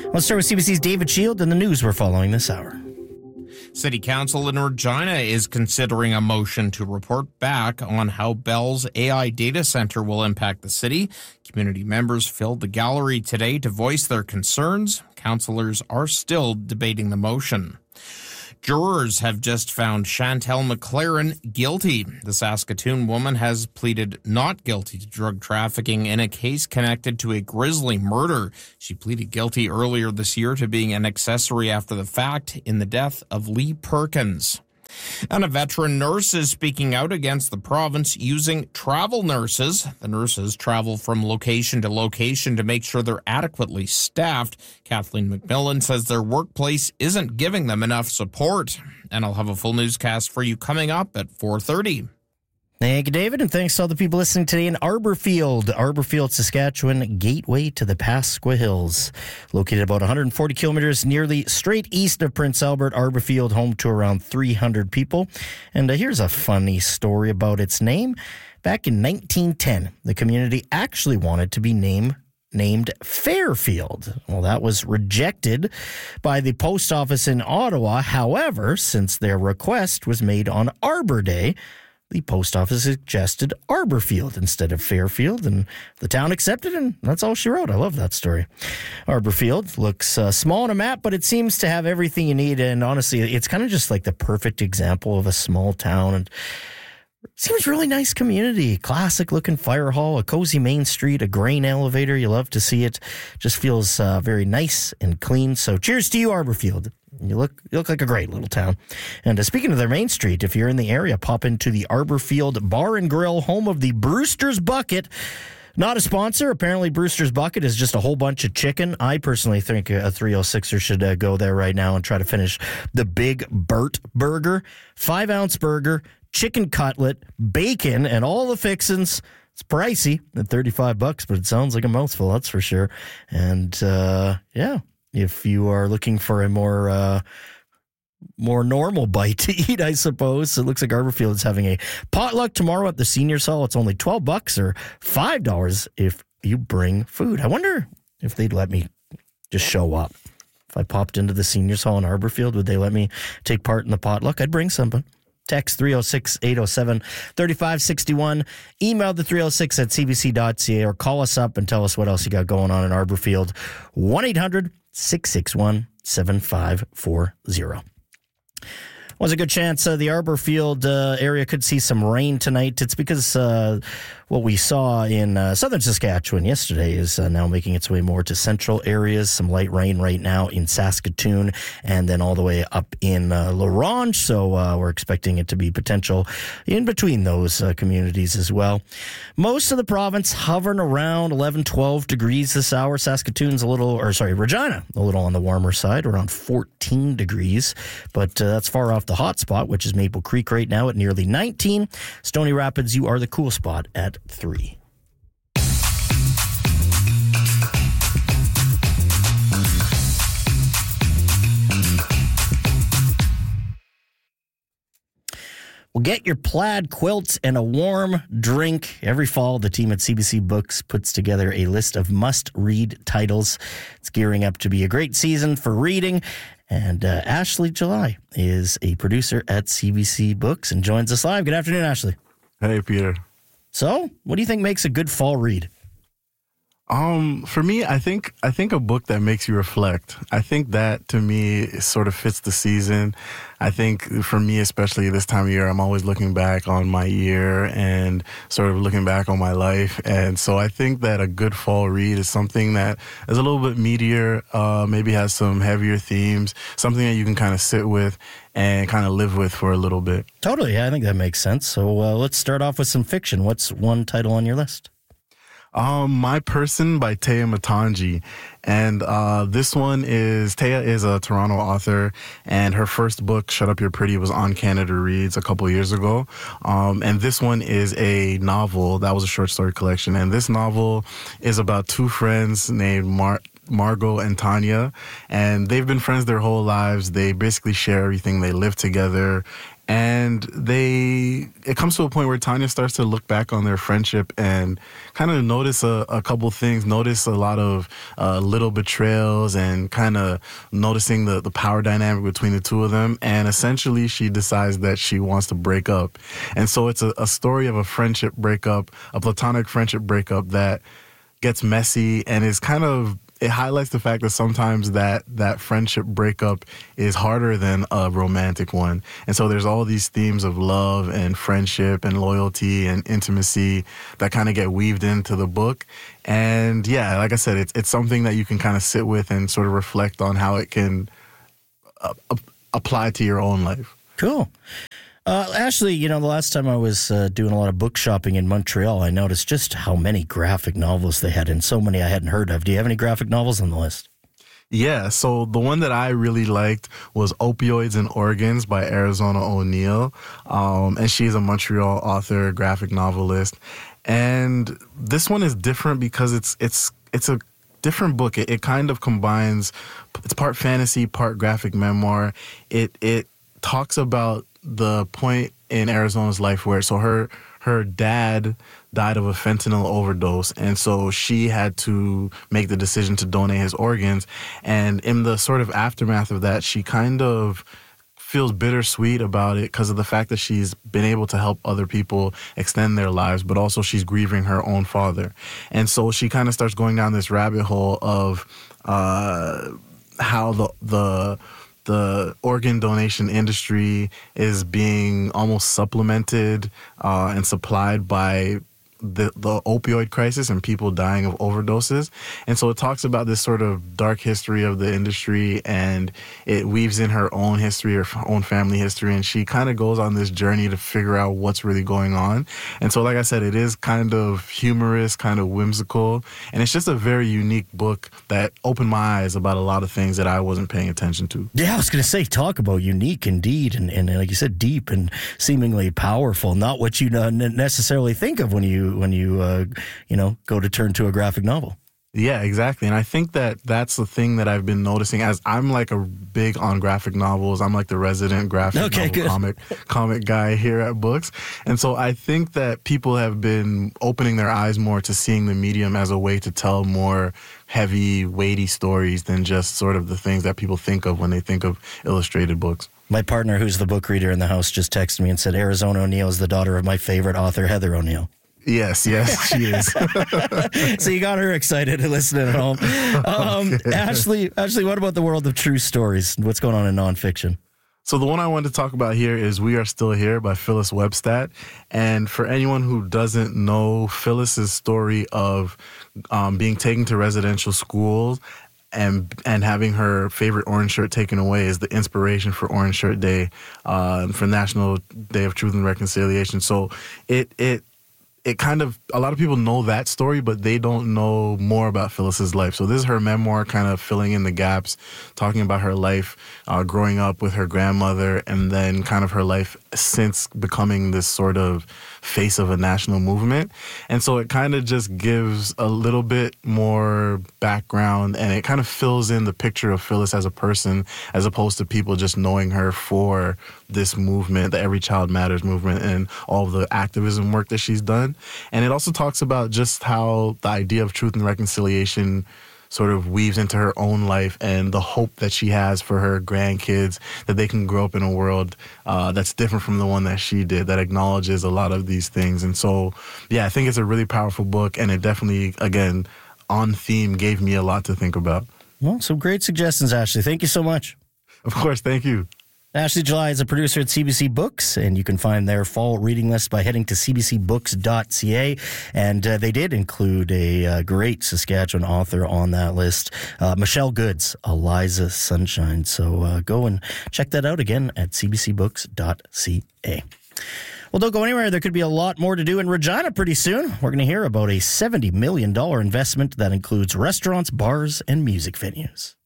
Let's start with CBC's David Shield and the news we're following this hour. City Council in Regina is considering a motion to report back on how Bell's AI data center will impact the city. Community members filled the gallery today to voice their concerns. Councillors are still debating the motion. Jurors have just found Chantel McLaren guilty. The Saskatoon woman has pleaded not guilty to drug trafficking in a case connected to a grisly murder. She pleaded guilty earlier this year to being an accessory after the fact in the death of Lee Perkins. And a veteran nurse is speaking out against the province using travel nurses. The nurses travel from location to location to make sure they're adequately staffed. Kathleen McMillan says their workplace isn't giving them enough support. And I'll have a full newscast for you coming up at 4:30. Thank you, David, and thanks to all the people listening today in Arborfield, Saskatchewan, gateway to the Pasqua Hills. Located about 140 kilometers nearly straight east of Prince Albert, Arborfield, home to around 300 people. And here's a funny story about its name. Back in 1910, the community actually wanted to be named Fairfield. Well, that was rejected by the post office in Ottawa. However, since their request was made on Arbor Day, the post office suggested Arborfield instead of Fairfield, and the town accepted, and that's all she wrote. I love that story. Arborfield looks small on a map, but it seems to have everything you need, and honestly, it's kind of just like the perfect example of a small town, and seems really nice community. Classic-looking fire hall, a cozy main street, a grain elevator. You love to see it. Just feels very nice and clean, so cheers to you, Arborfield. You look like a great little town. And speaking of their main street, if you're in the area, pop into the Arborfield Bar and Grill, home of the Brewster's Bucket. Not a sponsor. Apparently, Brewster's Bucket is just a whole bunch of chicken. I personally think a 306er should go there right now and try to finish the Big Burt Burger. 5-ounce burger, chicken cutlet, bacon, and all the fixins. It's pricey at $35, but it sounds like a mouthful, that's for sure. And, yeah. If you are looking for a more normal bite to eat, I suppose. It looks like Arborfield is having a potluck tomorrow at the Seniors Hall. It's only $12 or $5 if you bring food. I wonder if they'd let me just show up. If I popped into the Seniors Hall in Arborfield, would they let me take part in the potluck? I'd bring something. Text 306-807-3561. Email the 306 at cbc.ca or call us up and tell us what else you got going on in Arborfield. 1-800-661-7540. Was a good chance the Arborfield area could see some rain tonight. It's because what we saw in southern Saskatchewan yesterday is now making its way more to central areas. Some light rain right now in Saskatoon and then all the way up in La Ronge. So we're expecting it to be potential in between those communities as well. Most of the province hovering around 11, 12 degrees this hour. Saskatoon's Regina, a little on the warmer side, around 14 degrees. But that's far off the hot spot, which is Maple Creek right now at nearly 19. Stony Rapids, you are the cool spot at 3. Well, get your plaid quilts and a warm drink. Every fall, the team at CBC Books puts together a list of must-read titles. It's gearing up to be a great season for reading. And Ashley July is a producer at CBC Books and joins us live. Good afternoon, Ashley. Hey, Peter. So, what do you think makes a good fall read? For me, I think a book that makes you reflect. I think that, to me, sort of fits the season. I think for me, especially this time of year, I'm always looking back on my year and sort of looking back on my life. And so I think that a good fall read is something that is a little bit meatier, maybe has some heavier themes, something that you can kind of sit with and kind of live with for a little bit. Totally. Yeah, I think that makes sense. So let's start off with some fiction. What's one title on your list? My Person by Taya Matangi. And this one is, Taya is a Toronto author, and her first book, Shut Up You're Pretty, was on Canada Reads a couple years ago. And this one is a novel. That was a short story collection. And this novel is about two friends named Margot and Tanya, and they've been friends their whole lives. They basically share everything. They live together. And it comes to a point where Tanya starts to look back on their friendship and kind of notice a couple things, notice a lot of little betrayals and kind of noticing the power dynamic between the two of them. And essentially she decides that she wants to break up. And so it's a story of a friendship breakup, a platonic friendship breakup that gets messy and is kind of, it highlights the fact that sometimes that friendship breakup is harder than a romantic one. And so there's all these themes of love and friendship and loyalty and intimacy that kind of get weaved into the book. And yeah, like I said, it's something that you can kind of sit with and sort of reflect on how it can apply to your own life. Cool. Ashley, the last time I was doing a lot of book shopping in Montreal, I noticed just how many graphic novels they had, and so many I hadn't heard of. Do you have any graphic novels on the list? Yeah, so the one that I really liked was Opioids and Organs by Arizona O'Neil. And she's a Montreal author, graphic novelist. And this one is different because it's a different book. It kind of combines, it's part fantasy, part graphic memoir. It talks about the point in Arizona's life where her dad died of a fentanyl overdose, and so she had to make the decision to donate his organs. And in the sort of aftermath of that, she kind of feels bittersweet about it because of the fact that she's been able to help other people extend their lives, but also she's grieving her own father. And so she kind of starts going down this rabbit hole of how the organ donation industry is being almost supplemented and supplied by the opioid crisis and people dying of overdoses. And so it talks about this sort of dark history of the industry, and it weaves in her own history, her own family history, and she kind of goes on this journey to figure out what's really going on. And so, like I said, it is kind of humorous, kind of whimsical, and it's just a very unique book that opened my eyes about a lot of things that I wasn't paying attention to. Yeah, I was going to say, talk about unique indeed, and like you said, deep and seemingly powerful, not what you necessarily think of when you go to turn to a graphic novel. Yeah, exactly. And I think that that's the thing that I've been noticing, as I'm like a big on graphic novels. I'm like the resident graphic novel comic guy here at Books. And so I think that people have been opening their eyes more to seeing the medium as a way to tell more heavy, weighty stories than just sort of the things that people think of when they think of illustrated books. My partner, who's the book reader in the house, just texted me and said, Arizona O'Neil is the daughter of my favorite author, Heather O'Neil. Yes, she is. So you got her excited and listening at home. Okay. Ashley, what about the world of true stories? What's going on in nonfiction? So the one I wanted to talk about here is We Are Still Here by Phyllis Webstad. And for anyone who doesn't know Phyllis's story of being taken to residential schools and having her favorite orange shirt taken away is the inspiration for Orange Shirt Day, for National Day of Truth and Reconciliation. So it kind of, a lot of people know that story, but they don't know more about Phyllis's life. So this is her memoir kind of filling in the gaps, talking about her life growing up with her grandmother, and then kind of her life since becoming this sort of face of a national movement. And so it kind of just gives a little bit more background, and it kind of fills in the picture of Phyllis as a person, as opposed to people just knowing her for this movement, the Every Child Matters movement, and all of the activism work that she's done. And it also talks about just how the idea of truth and reconciliation sort of weaves into her own life and the hope that she has for her grandkids, that they can grow up in a world that's different from the one that she did, that acknowledges a lot of these things. And so, yeah, I think it's a really powerful book, and it definitely, again, on theme, gave me a lot to think about. Well, some great suggestions, Ashley. Thank you so much. Of course, thank you. Ashley July is a producer at CBC Books, and you can find their fall reading list by heading to cbcbooks.ca. And they did include a great Saskatchewan author on that list, Michelle Goods, Eliza Sunshine. So go and check that out again at cbcbooks.ca. Well, don't go anywhere. There could be a lot more to do in Regina pretty soon. We're going to hear about a $70 million investment that includes restaurants, bars, and music venues.